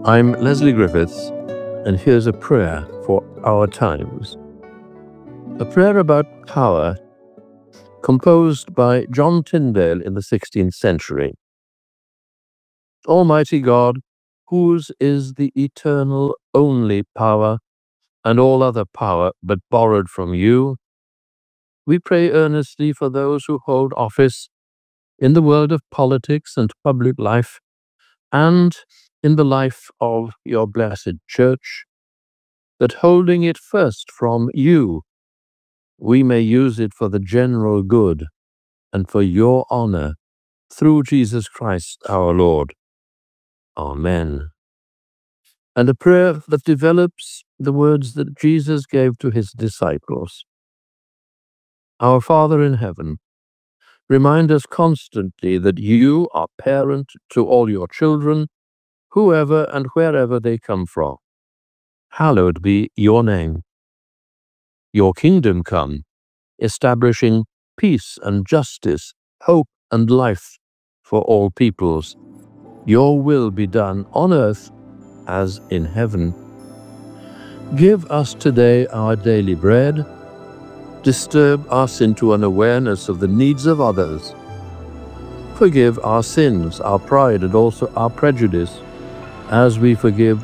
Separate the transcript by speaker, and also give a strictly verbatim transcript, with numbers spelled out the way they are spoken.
Speaker 1: I'm Leslie Griffiths, and here's a prayer for our times. A prayer about power, composed by John Tyndale in the sixteenth century. Almighty God, whose is the eternal only power, and all other power but borrowed from you, we pray earnestly for those who hold office in the world of politics and public life, and in the life of your blessed Church, that holding it first from you, we may use it for the general good and for your honor, through Jesus Christ our Lord. Amen. And a prayer that develops the words that Jesus gave to his disciples. Our Father in heaven, remind us constantly that you are parent to all your children, whoever and wherever they come from. Hallowed be your name. Your kingdom come, establishing peace and justice, hope and life for all peoples. Your will be done on earth as in heaven. Give us today our daily bread. Disturb us into an awareness of the needs of others. Forgive our sins, our pride, and also our prejudice, as we forgive